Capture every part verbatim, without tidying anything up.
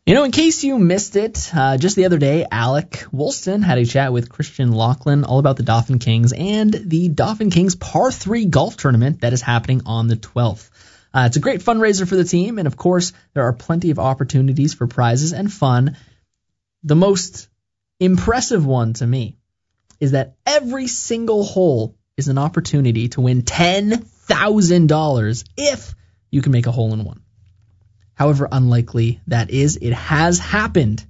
You know, in case you missed it, uh, just the other day, Alec Woolston had a chat with Christian Laughlin all about the Dauphin Kings and the Dauphin Kings Par three golf tournament that is happening on the twelfth. Uh, it's a great fundraiser for the team, and of course, there are plenty of opportunities for prizes and fun. The most impressive one to me is that every single hole is an opportunity to win ten thousand dollars if you can make a hole-in-one. However unlikely that is, it has happened.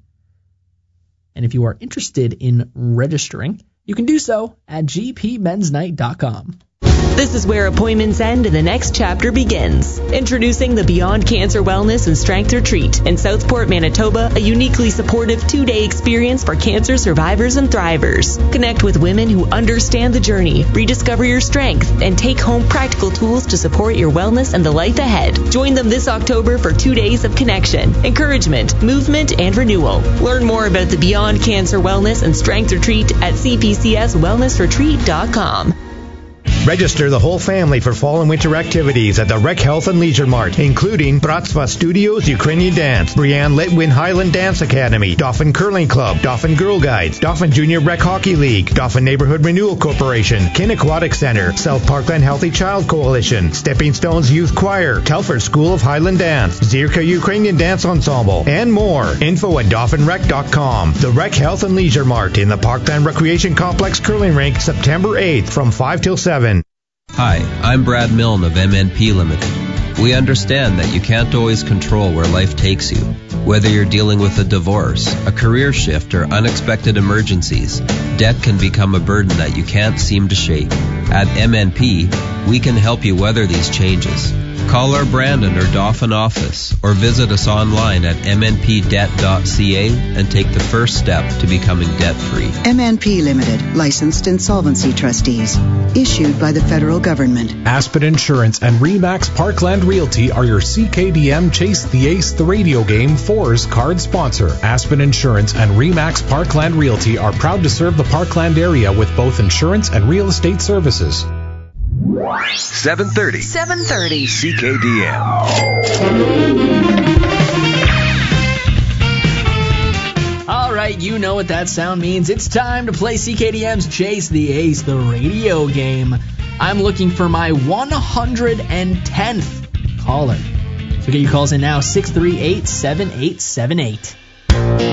And if you are interested in registering, you can do so at g p men's night dot com. This is where appointments end and the next chapter begins. Introducing the Beyond Cancer Wellness and Strength Retreat in Southport, Manitoba, a uniquely supportive two-day experience for cancer survivors and thrivers. Connect with women who understand the journey, rediscover your strength, and take home practical tools to support your wellness and the life ahead. Join them this October for two days of connection, encouragement, movement, and renewal. Learn more about the Beyond Cancer Wellness and Strength Retreat at c p c s wellness retreat dot com. Register the whole family for fall and winter activities at the Rec Health and Leisure Mart, including Bratstva Studios Ukrainian Dance, Brianne Litwin Highland Dance Academy, Dauphin Curling Club, Dauphin Girl Guides, Dauphin Junior Rec Hockey League, Dauphin Neighborhood Renewal Corporation, Kin Aquatic Center, South Parkland Healthy Child Coalition, Stepping Stones Youth Choir, Telford School of Highland Dance, Zirka Ukrainian Dance Ensemble, and more. Info at dauphin rec dot com. The Rec Health and Leisure Mart in the Parkland Recreation Complex Curling Rink, September eighth from five till seven. Hi, I'm Brad Milne of M N P Limited. We understand that you can't always control where life takes you. Whether you're dealing with a divorce, a career shift, or unexpected emergencies, debt can become a burden that you can't seem to shake. At M N P, we can help you weather these changes. Call our Brandon or Dauphin office or visit us online at m n p debt dot c a and take the first step to becoming debt-free. M N P Limited, licensed insolvency trustees, issued by the federal government. Aspen Insurance and Remax Parkland Realty are your C K D M Chase the Ace the Radio Game fours card sponsor. Aspen Insurance and Remax Parkland Realty are proud to serve the Parkland area with both insurance and real estate services. seven thirty. seven thirty. C K D M. All right, you know what that sound means. It's time to play C K D M's Chase the Ace, the radio game. I'm looking for my one hundred tenth caller. So get your calls in now, six three eight, seven eight seven eight.